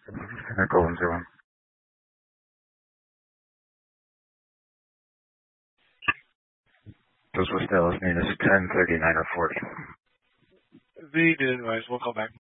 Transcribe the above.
Golden 01. Those were still listening to 1039 or 40. The advice. We'll call back.